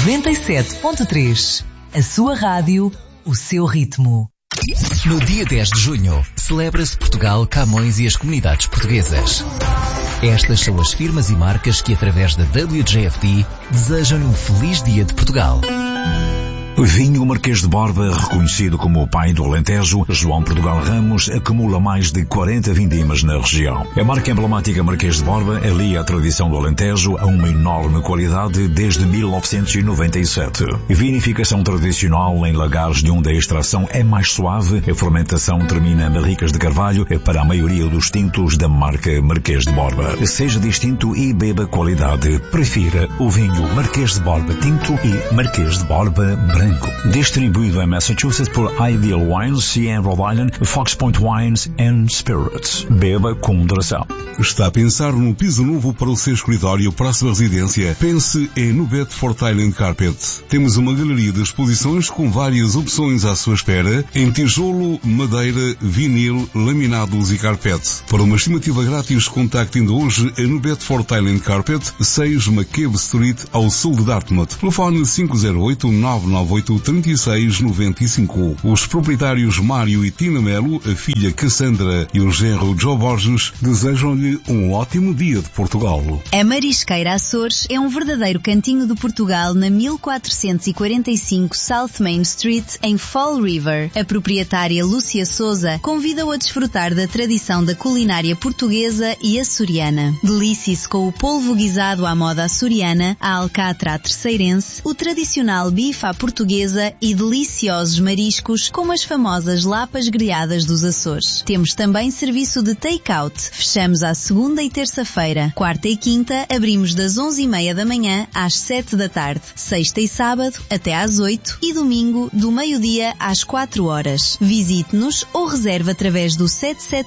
97.3. A sua rádio, o seu ritmo. No dia 10 de junho, celebra-se Portugal, Camões e as comunidades portuguesas. Estas são as firmas e marcas que, através da WJFD, desejam-lhe um feliz dia de Portugal. Vinho Marquês de Borba, reconhecido como o pai do Alentejo, João Portugal Ramos acumula mais de 40 vindimas na região. A marca emblemática Marquês de Borba alia a tradição do Alentejo a uma enorme qualidade desde 1997. Vinificação tradicional em lagares de onde a extração é mais suave, a fermentação termina em barricas de carvalho para a maioria dos tintos da marca Marquês de Borba. Seja distinto e beba qualidade. Prefira o vinho Marquês de Borba Tinto e Marquês de Borba Branco. Distribuído em Massachusetts por Ideal Wines e em Rhode Island, Fox Point Wines and Spirits. Beba com moderação. Está a pensar num piso novo para o seu escritório, próxima residência? Pense em Nubet for Thailand Carpet. Temos uma galeria de exposições com várias opções à sua espera, em tijolo, madeira, vinil, laminados e carpete. Para uma estimativa grátis, contacte ainda hoje a Nubet for Thailand Carpet, 6 McCabe Street, ao sul de Dartmouth. Telefone 508-998-3695. Os proprietários Mário e Tina Melo, a filha Cassandra e o genro Joe Borges desejam-lhe um ótimo dia de Portugal. A Marisqueira Açores é um verdadeiro cantinho de Portugal na 1445 South Main Street, em Fall River. A proprietária Lúcia Souza convida-o a desfrutar da tradição da culinária portuguesa e açoriana. Delicie-se com o polvo guisado à moda açoriana, a alcatra à terceirense, o tradicional bife à portuguesa e deliciosos mariscos como as famosas lapas grelhadas dos Açores. Temos também serviço de take-out. Fechamos à segunda e terça-feira. Quarta e quinta abrimos das 11h30 da manhã às 7 da tarde. Sexta e sábado até às 8 e domingo do meio-dia às 4 horas. Visite-nos ou reserve através do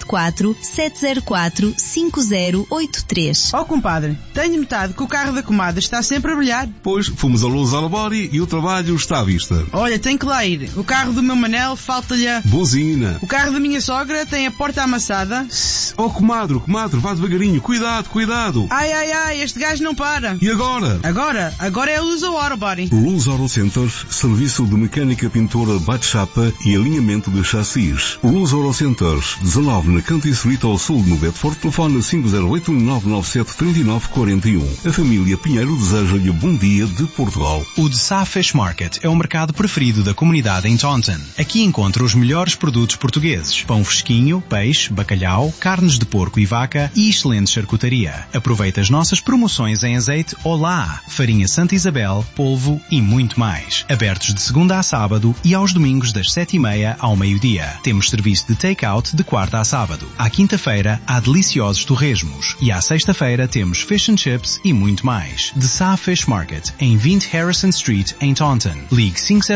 774-704-5083. Oh, compadre, tenho notado que o carro da comadre está sempre a brilhar. Pois, fomos a Luz Albori e o trabalho está à vista. Olha, tem que lá ir. O carro do meu Manel falta-lhe a... buzina. O carro da minha sogra tem a porta amassada. Oh, comadre, vá devagarinho. Cuidado. Ai, este gajo não para. E agora? Agora é a Luz Arbori. Luz Auto Center, serviço de mecânica, pintura, bate-chapa e alinhamento de chassis. Luz Auto Center, 19 na County Street, ao sul de Bedford. Telefone 508-997-3941. A família Pinheiro deseja-lhe bom dia de Portugal. O Dessá Fish Market é o mercado preferido da comunidade em Taunton. Aqui encontra os melhores produtos portugueses: pão fresquinho, peixe, bacalhau, carnes de porco e vaca e excelente charcutaria. Aproveita as nossas promoções em azeite Olá, farinha Santa Isabel, polvo e muito mais. Abertos de segunda a sábado e aos domingos das 7h30 ao meio-dia. Temos serviço de take-out de quarta a sábado. À quinta-feira há deliciosos torresmos e à sexta-feira temos fish and chips e muito mais. Dessá Fish Market, em 20 Harrison Street, em Taunton. Ligue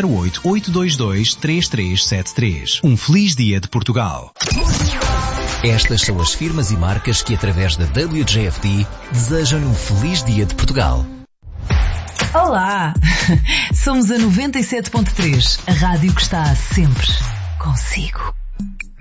508-822-3373. Um feliz dia de Portugal. Estas são as firmas e marcas que, através da WJFD, desejam-lhe um feliz dia de Portugal. Olá! Somos a 97.3, a rádio que está sempre consigo.